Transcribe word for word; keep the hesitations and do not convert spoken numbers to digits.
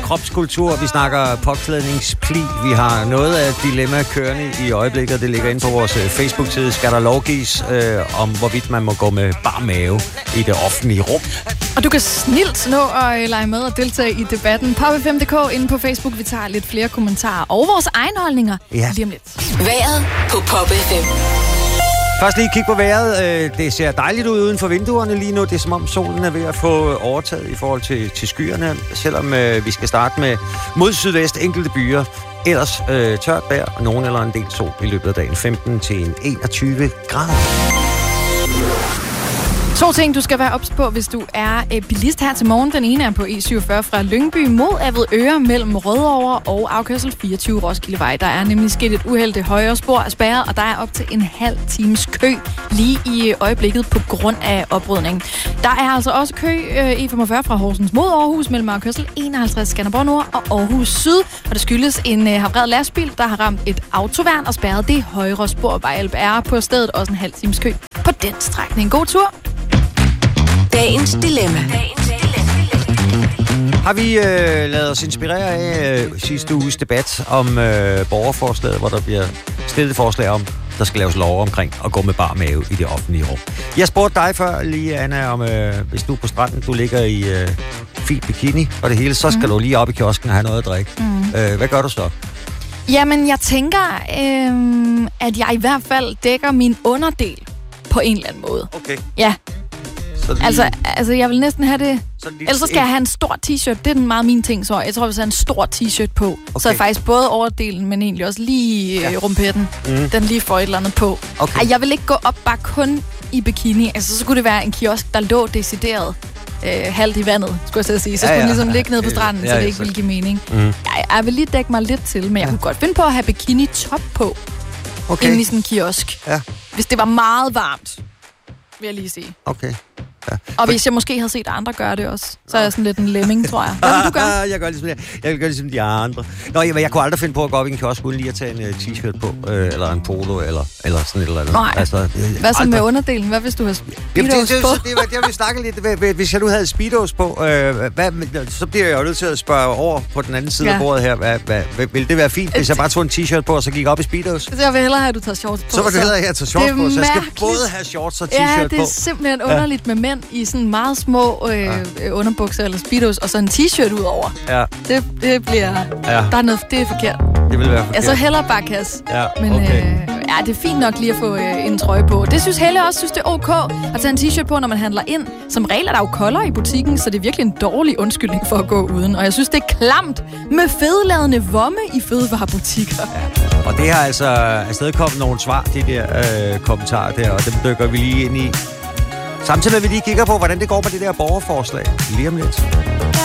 kropskultur, vi snakker påklædningspli. Vi har noget af dilemma kørende i øjeblikket. Det ligger inde på vores Facebook-side. Skal der lovgives øh, om, hvorvidt man må gå med bar mave i det offentlige rum? Og du kan snilt nå at lege med og deltage i debatten. pop f m punktum d k inde på Facebook. Vi tager lidt flere kommentarer og vores egne holdninger ja. lige om lidt. Vejret på Pop F M. Først lige kig på vejret. Det ser dejligt ud uden for vinduerne lige nu. Det er som om solen er ved at få overtaget i forhold til, til skyerne. Selvom øh, vi skal starte med mod sydvest enkelte byer. Ellers øh, tørt vejr og nogen eller en del sol i løbet af dagen. femten til enogtyve grader. To ting, du skal være ops på, hvis du er øh, bilist her til morgen. Den ene er på E syvogfyrre fra Lyngby mod Avedøre mellem Rødovre og afkørsel fireogtyve Roskildevej. Der er nemlig sket et uheld. Det højre spor er spærret, og der er op til en halv times kø lige i øjeblikket på grund af oprydning. Der er altså også kø øh, E femogfyrre fra Horsens mod Aarhus mellem afkørsel enoghalvtreds Skanderborg Nord og Aarhus Syd. Og det skyldes en øh, havreret lastbil, der har ramt et autoværn og spærret det højre spor. Vejhjælp er på stedet, også en halv times kø på den strækning. God tur! Dagens dilemma. Har vi øh, lavet os inspirere af øh, sidste uges debat om øh, borgerforslaget, hvor der bliver stillet forslag om, der skal laves lov omkring at gå med bar mave i det offentlige rum. Jeg spurgte dig før, lige Anna, om øh, hvis du er på stranden, du ligger i øh, fin bikini og det hele, så skal mm. du lige op i kiosken og have noget at drikke. Mm. Øh, hvad gør du så? Jamen, jeg tænker, øh, at jeg i hvert fald dækker min underdel på en eller anden måde. Okay. Ja. Lige... Altså, altså, jeg vil næsten have det... Ellers så skal en... jeg have en stor t-shirt. Det er den meget min ting, så jeg tror, hvis jeg har en stor t-shirt på, okay. så er faktisk både overdelen, men egentlig også lige ja. rumpetten. Mm. Den lige får et eller andet på. Okay. Ej, jeg vil ikke gå op bare kun i bikini. Altså, så skulle det være en kiosk, der lå decideret øh, halvt i vandet, skulle jeg sige. Så skulle ja, ja. den ligesom ligge nede på stranden, ja, ja, så det ikke så... ville give mening. Mm. Jeg, jeg vil lige dække mig lidt til, men jeg ja. kunne godt finde på at have bikini-top på. Okay. Inde i sådan en kiosk. Ja. Hvis det var meget varmt, vil jeg lige sige. Okay. Ja. Og hvis jeg måske havde set andre gøre det også, så er jeg sådan lidt en lemming, tror jeg. Hvad vil du gøre? jeg gør ligesom jeg, jeg vil gøre ligesom de andre. Nå, jeg, jeg kunne aldrig finde på at gå op i en kiosk uden lige at tage en uh, t-shirt på, øh, eller en polo, eller, eller sådan et eller andet. Nej. Altså, øh, hvad så med underdelen? Hvad hvis du har speedos Jamen, det, det, på? Det, det, det, det vil snakke lidt. Hvis jeg nu havde speedos på, øh, hvad, så bliver jeg jo nødt til at spørge over på den anden side ja. af bordet her. Hvad, hvad, vil det være fint, hvis jeg bare tog en t-shirt på, og så gik op i speedos? Så jeg vil hellere have, at du tager shorts på. Så vil du hellere have, at jeg tager shorts på, så jeg skal både have shorts og t-shirt på. Ja, det er simpelthen underligt med mænd i sådan meget små øh, ja. underbukser eller speedos, og så en t-shirt ud over. Ja. Det, det bliver... Ja. Der er noget, det er forkert. Det vil være forkert. Altså hellere bare kasse. Ja, men okay. øh, ja, det er fint nok lige at få øh, en trøje på. Det synes Helle også, synes det er ok at tage en t-shirt på, når man handler ind. Som regel er der jo kolder i butikken, så det er virkelig en dårlig undskyldning for at gå uden. Og jeg synes, det er klamt med fedladende vomme i fødevarebutikker. Ja. Og det har altså afstedkommet nogle svar, de der øh, kommentarer der, og dem dykker vi lige ind i. Samtidig med, at vi lige kigger på, hvordan det går med det der borgerforslag. Lige om lidt.